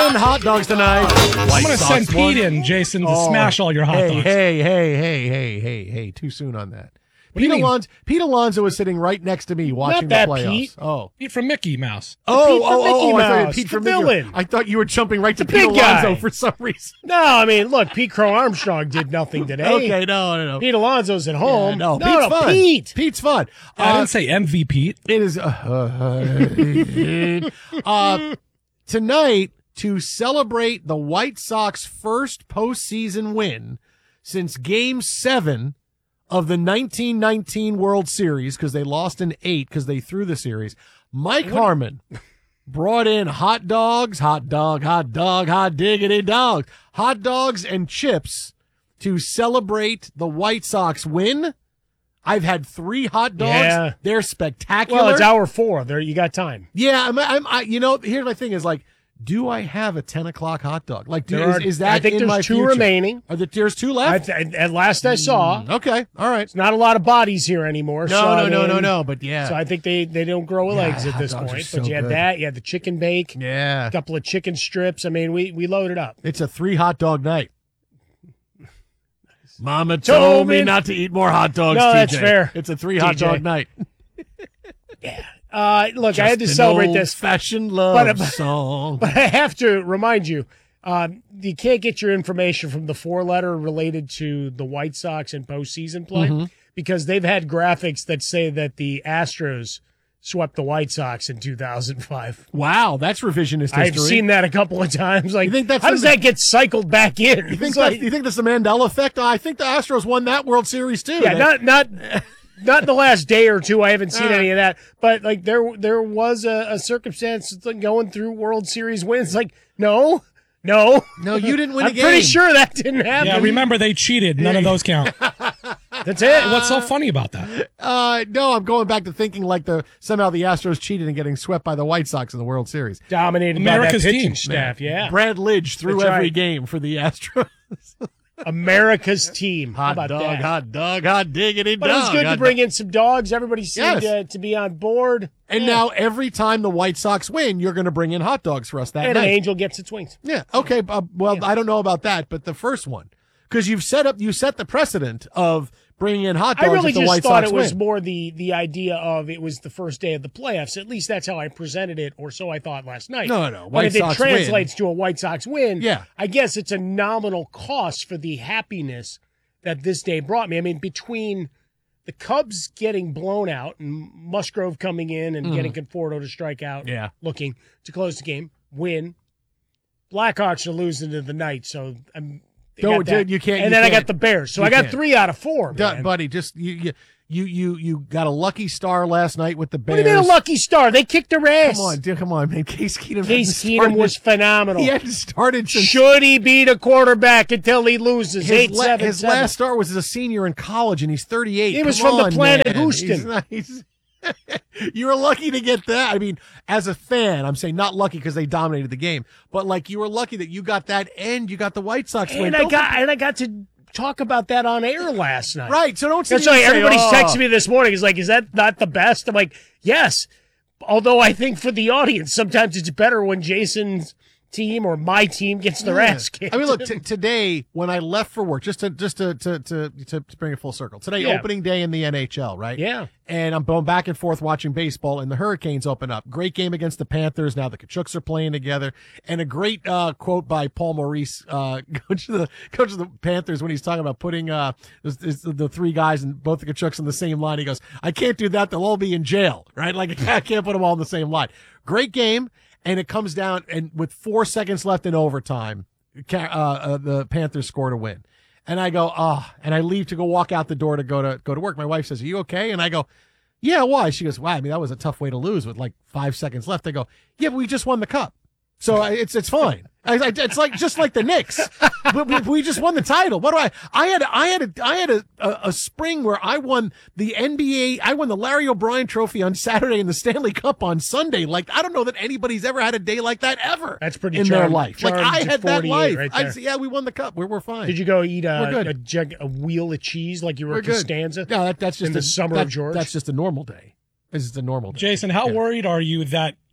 won hot dogs tonight. I'm going to send Pete in, Jason, to smash all your hot dogs. Hey. Too soon on that. Pete Alonso was sitting right next to me watching the playoffs. Pete. Oh, Pete from Mickey Mouse. Pete from villain. I thought you were jumping right to Pete Alonso for some reason. No, I mean, look, Pete Crow Armstrong did nothing today. Okay, no. Pete Alonso's at home. Yeah, Pete's fun. Pete's fun. I didn't say MVP. It is tonight to celebrate the White Sox first postseason win since Game 7 of the 1919 World Series, because they lost in 8 because they threw the series. Mike Harmon brought in hot dogs, hot diggity dogs, hot dogs and chips to celebrate the White Sox win. I've had 3 hot dogs. Yeah. They're spectacular. Well, it's hour 4. There, you got time. Yeah, here's my thing is like, do I have a 10 o'clock hot dog? Like, is that I think in there's my 2 future? remaining. There's 2 left? At last I saw. Okay, all right. It's not a lot of bodies here anymore. No, but yeah. So I think they don't grow legs at this point. So But you had good. that. You had the chicken bake. Yeah. A couple of chicken strips. I mean, we loaded up. It's a 3 hot dog night. Mama told me not to eat more hot dogs, No, TJ. that's fair. It's a 3 hot dog night. Yeah. Look, I had to celebrate this. Old-fashioned love song. But I have to remind you, you can't get your information from the 4-letter related to the White Sox and postseason play because they've had graphics that say that the Astros swept the White Sox in 2005. Wow, that's revisionist history. I've seen that a couple of times. Like, You think that's how does that get cycled back in? You think that's the Mandela effect? I think the Astros won that World Series too. Yeah, not the last day or two. I haven't seen any of that. But like there was a circumstance going through World Series wins. Like no, you didn't win a game. I'm pretty sure that didn't happen. Yeah, remember they cheated. None of those count. That's it. What's so funny about that? No, I'm going back to thinking like somehow the Astros cheated and getting swept by the White Sox in the World Series. Dominated America's by that pitching team. staff. Yeah, Brad Lidge threw That's every right. game for the Astros. America's team. How Hot about dog, that? hot dog, hot diggity But dog. it was good to bring in some dogs. Everybody seemed Yes. to be on board. And now every time the White Sox win, you're going to bring in hot dogs for us that And night. an angel gets its wings. Yeah. Okay. I don't know about that, but the first one, because you set the precedent of bringing in hot dogs. I really if the just White thought Sox it was win. more the idea of it was the first day of the playoffs. At least that's how I presented it, or so I thought last night. No. But White if it Sox translates to a White Sox win, Yeah. I guess it's a nominal cost for the happiness that this day brought me. I mean, between the Cubs getting blown out and Musgrove coming in and getting Conforto to strike out, looking to close the game, win. Blackhawks are losing to the night, so Dude, you can't. And then I got the Bears, so I got 3 out of 4. Man. Buddy, just you got a lucky star last night with the Bears. What do you mean a lucky star? They kicked their ass. Come on, man. Case Keenum. Was phenomenal. He hadn't started since. Should he beat a quarterback until he loses? His last start was as a senior in college, and he's 38. He was from the planet man. Houston. You were lucky to get that. I mean, as a fan, I'm saying not lucky because they dominated the game, but like you were lucky that you got that and you got the White Sox win. And I got to talk about that on air last night. Right. So don't. That's why everybody's texting me this morning. Is like, is that not the best? I'm like, yes. Although I think for the audience, sometimes it's better when Jason's team or my team gets their ass kicked. I mean, look, today when I left for work, just to bring it full circle. Today, opening day in the NHL, right? Yeah. And I'm going back and forth watching baseball, and the Hurricanes open up. Great game against the Panthers. Now the Kachucks are playing together, and a great quote by Paul Maurice, coach of the Panthers, when he's talking about putting the 3 guys and both the Kachucks in the same line. He goes, "I can't do that; they'll all be in jail, right? Like I can't put them all in the same line." Great game. And it comes down, and with 4 seconds left in overtime, the Panthers scored a win. And I go, and I leave to go walk out the door to go to work. My wife says, "Are you okay?" And I go, "Yeah, why?" She goes, "Wow, I mean, that was a tough way to lose with like 5 seconds left." I go, "Yeah, but we just won the cup. So it's fine. It's like just like the Knicks. we just won the title. What do I had a spring where I won the NBA. I won the Larry O'Brien Trophy on Saturday and the Stanley Cup on Sunday. Like I don't know that anybody's ever had a day like that ever. That's pretty in their life. Like I had that life. Right yeah, we won the cup. We're fine. Did you go eat a wheel of cheese like you were at Costanza? No, that's just in the summer of George. That's just a normal day. This is a normal day. Jason, how worried are you that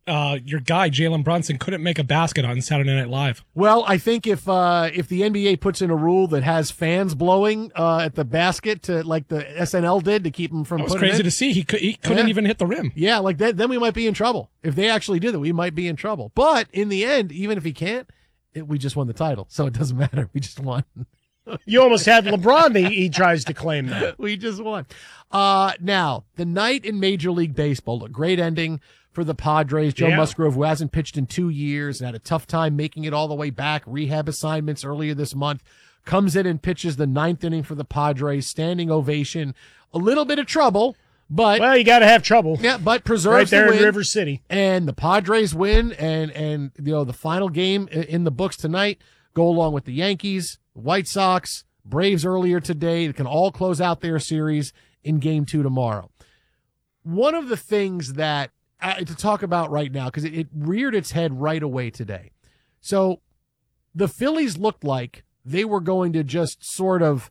your guy Jalen Brunson couldn't make a basket on Saturday Night Live. Well, I think if the NBA puts in a rule that has fans blowing at the basket to like the SNL did to keep him from, That was putting crazy in, to see. He couldn't even hit the rim. Yeah, like that, then we might be in trouble. If they actually do that, we might be in trouble. But in the end, even if he can't, we just won the title, so it doesn't matter. We just won. You almost had LeBron. He tries to claim that. We just won. Now, the night in Major League Baseball, a great ending for the Padres. Joe Musgrove, who hasn't pitched in 2 years and had a tough time making it all the way back, rehab assignments earlier this month, comes in and pitches the 9th inning for the Padres, standing ovation. A little bit of trouble, but... Well, you got to have trouble. Yeah, but preserves right there the win. in River City. And the Padres win, and the final game in the books tonight go along with the Yankees, White Sox, Braves earlier today. They can all close out their series in Game 2 tomorrow. One of the things that to talk about right now, because it reared its head right away today. So the Phillies looked like they were going to just sort of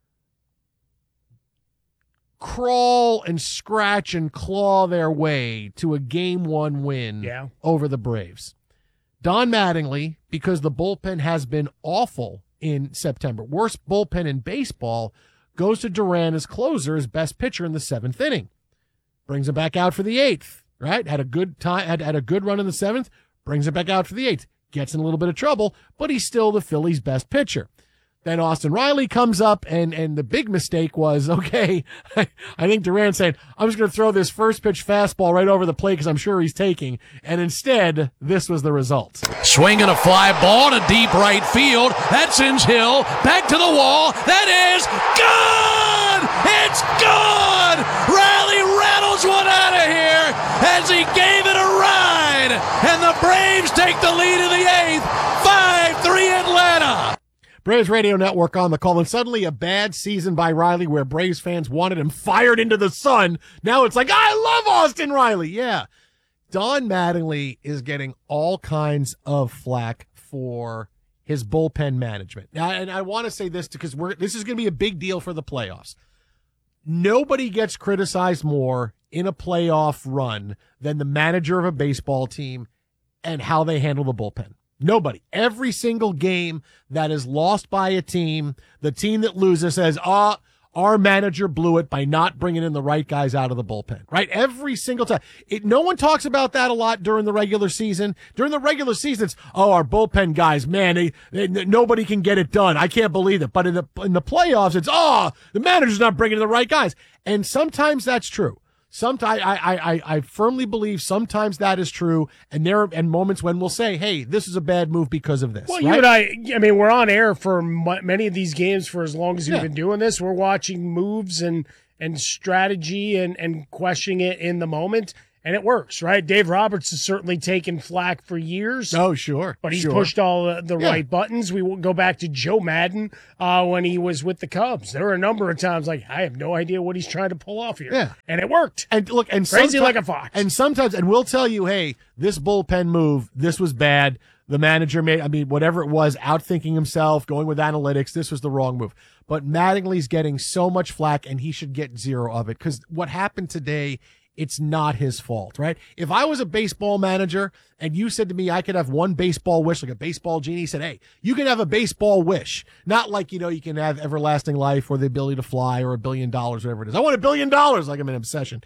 crawl and scratch and claw their way to a Game 1 win over the Braves. Don Mattingly, because the bullpen has been awful in September, worst bullpen in baseball, goes to Duran as closer, as best pitcher in the 7th inning. Brings him back out for the 8th, right? Had a good time, had a good run in the 7th, brings him back out for the 8th. Gets in a little bit of trouble, but he's still the Phillies' best pitcher. Then Austin Riley comes up, and the big mistake was, okay, I think Duran saying, I'm just going to throw this first pitch fastball right over the plate because I'm sure he's taking. And instead, this was the result. Swinging a fly ball to deep right field. That sends Hill back to the wall. That is gone! It's gone! Riley rattles one out of here as he gave it a ride. And the Braves take the lead in the 8th. 5-3 Atlanta. Braves Radio Network on the call, and suddenly a bad season by Riley where Braves fans wanted him fired into the sun. Now it's like, I love Austin Riley. Yeah. Don Mattingly is getting all kinds of flack for his bullpen management. Now, and I want to say this because this is going to be a big deal for the playoffs. Nobody gets criticized more in a playoff run than the manager of a baseball team and how they handle the bullpen. Nobody. Every single game that is lost by a team, the team that loses says, our manager blew it by not bringing in the right guys out of the bullpen, right? Every single time. No one talks about that a lot during the regular season. During the regular season, it's, our bullpen guys, man, nobody can get it done. I can't believe it. But in the playoffs, it's, the manager's not bringing in the right guys. And sometimes that's true. Sometimes I firmly believe sometimes that is true, and there are moments when we'll say, "Hey, this is a bad move because of this." Well, right? you and I mean, we're on air for many of these games for as long as we've been doing this. We're watching moves and strategy and questioning it in the moment, and it works, right? Dave Roberts has certainly taken flack for years. Oh, sure, but he's pushed all the right buttons. We will go back to Joe Madden when he was with the Cubs. There were a number of times like, I have no idea what he's trying to pull off here, and it worked. And look, and crazy like a fox. And sometimes, and we'll tell you, hey, this bullpen move, this was bad. The manager whatever it was, outthinking himself, going with analytics, this was the wrong move. But Mattingly's getting so much flack, and he should get zero of it because what happened today, it's not his fault, right? If I was a baseball manager and you said to me I could have one baseball wish, like a baseball genie said, hey, you can have a baseball wish. Not like, you can have everlasting life or the ability to fly or $1 billion, whatever it is. I want $1 billion, like I'm in obsession.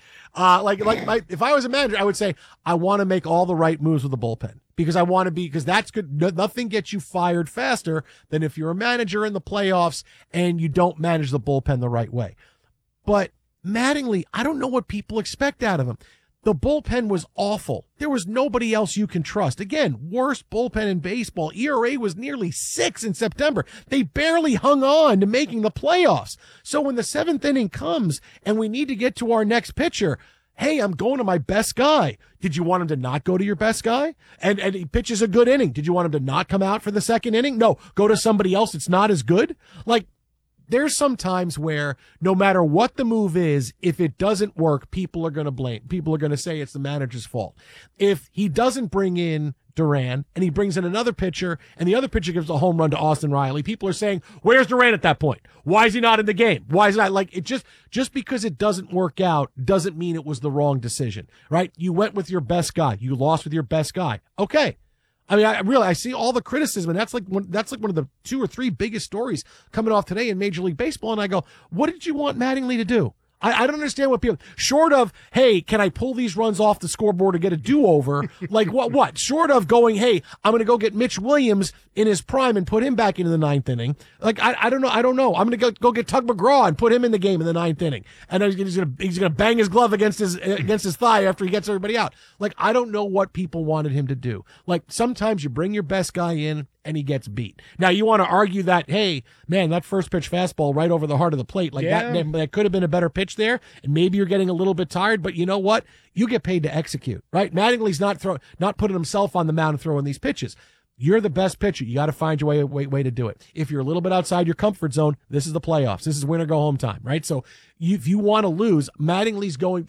If I was a manager, I would say, I want to make all the right moves with the bullpen because that's good. Nothing gets you fired faster than if you're a manager in the playoffs and you don't manage the bullpen the right way. But Mattingly, I don't know what people expect out of him. The bullpen was awful. There was nobody else you can trust. Again, worst bullpen in baseball. ERA was nearly 6 in September. They barely hung on to making the playoffs. So when the 7th inning comes and we need to get to our next pitcher, hey, I'm going to my best guy. Did you want him to not go to your best guy? And he pitches a good inning. Did you want him to not come out for the 2nd inning? No, go to somebody else that's not as good. There's some times where no matter what the move is, if it doesn't work, people are going to blame. People are going to say it's the manager's fault. If he doesn't bring in Duran, and he brings in another pitcher, and the other pitcher gives a home run to Austin Riley, people are saying, where's Duran at that point? Why is he not in the game? Why is not like it just because it doesn't work out doesn't mean it was the wrong decision, right? You went with your best guy. You lost with your best guy. Okay. I mean, I see all the criticism, and that's like one of the 2 or 3 biggest stories coming off today in Major League Baseball. And I go, what did you want Mattingly to do? I don't understand what people, short of, hey, can I pull these runs off the scoreboard to get a do-over? Like what? Short of going, hey, I'm going to go get Mitch Williams in his prime and put him back into the 9th inning. Like, I don't know. I'm going to go get Tug McGraw and put him in the game in the 9th inning. And he's going to bang his glove against his thigh after he gets everybody out. Like, I don't know what people wanted him to do. Like, sometimes you bring your best guy in and he gets beat. Now, you want to argue that, hey, man, that first pitch fastball right over the heart of the plate, like that could have been a better pitch there, and maybe you're getting a little bit tired, but you know what? You get paid to execute, right? Mattingly's not putting himself on the mound and throwing these pitches. You're the best pitcher. You got to find your way to do it. If you're a little bit outside your comfort zone, this is the playoffs. This is win or go home time, right? So if you want to lose, Mattingly's going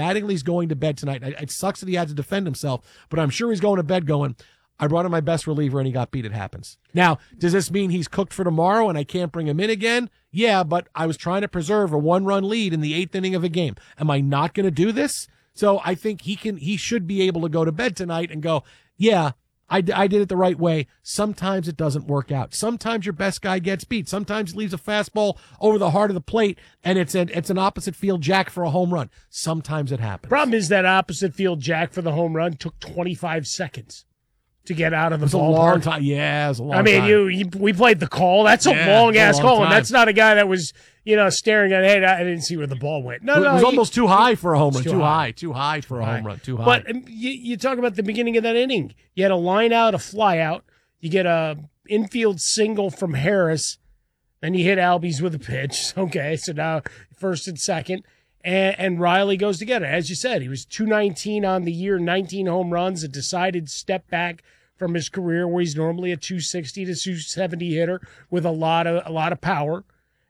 to bed tonight. It sucks that he had to defend himself, but I'm sure he's going to bed going, I brought in my best reliever and he got beat. It happens. Now, does this mean he's cooked for tomorrow and I can't bring him in again? Yeah, but I was trying to preserve a 1-run lead in the 8th inning of a game. Am I not going to do this? So I think he should be able to go to bed tonight and go, yeah, I did it the right way. Sometimes it doesn't work out. Sometimes your best guy gets beat. Sometimes he leaves a fastball over the heart of the plate and it's an opposite field jack for a home run. Sometimes it happens. Problem is that opposite field jack for the home run took 25 seconds. To get out of the ballpark. It was a long time. Yeah, it was a long time. I mean, we played the call. That's a long-ass call, and that's not a guy that was, staring at, hey, I didn't see where the ball went. No, it was almost too high for a home run. Too high for a home run. Too high. But you talk about the beginning of that inning. You had a line out, a fly out. You get a infield single from Harris, and you hit Albies with a pitch. Okay, so now first and second. And Riley goes to get it. As you said, he was 219 on the year, 19 home runs, a decided step back from his career where he's normally a 260 to 270 hitter with a lot of power.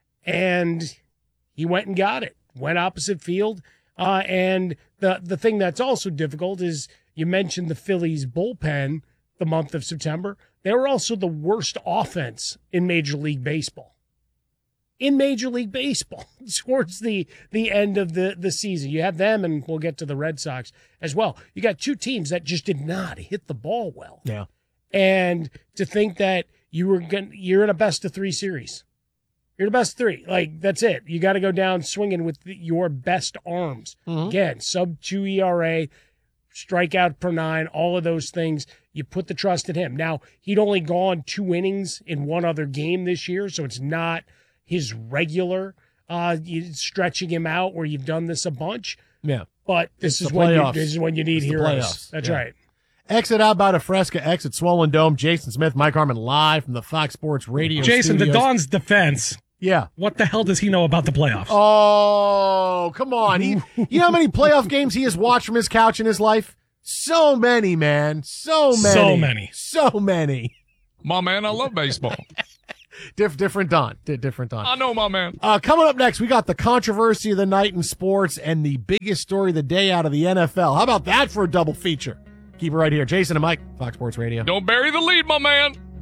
And he went and got it, went opposite field. And the thing that's also difficult is you mentioned the Phillies bullpen the month of September. They were also the worst offense in Major League Baseball. Towards the end of the season. You have them, and we'll get to the Red Sox as well. You got 2 teams that just did not hit the ball well. Yeah. And to think that you're in a best-of-3 series. You're the best 3. Like, that's it. You got to go down swinging with your best arms. Mm-hmm. Again, sub-2 ERA, strikeout per 9, all of those things. You put the trust in him. Now, he'd only gone 2 innings in one other game this year, so it's not his regular stretching him out where you've done this a bunch. Yeah. But this is when you need heroes. That's right. Exit out by the Fresca, exit Swollen Dome. Jason Smith, Mike Harmon live from the Fox Sports Radio Jason, studios. to Don's defense. Yeah. What the hell does he know about the playoffs? Oh, come on. You know how many playoff games he has watched from his couch in his life? So many, man. So many. My man, I love baseball. Different Don. I know, my man. Coming up next, we got the controversy of the night in sports and the biggest story of the day out of the NFL. How about that for a double feature? Keep it right here. Jason and Mike, Fox Sports Radio. Don't bury the lead, my man.